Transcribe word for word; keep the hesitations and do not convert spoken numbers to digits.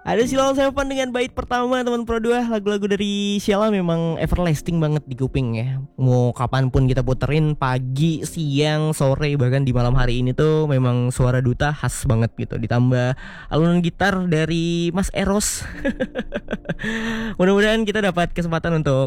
Ada Silon Seven dengan bait pertama teman Pro dua. Lagu-lagu dari Sheila memang everlasting banget di kuping ya. Mau kapanpun kita puterin, pagi, siang, sore, bahkan di malam hari ini tuh memang suara duta khas banget gitu. Ditambah alunan gitar dari Mas Eros. Mudah-mudahan kita dapat kesempatan untuk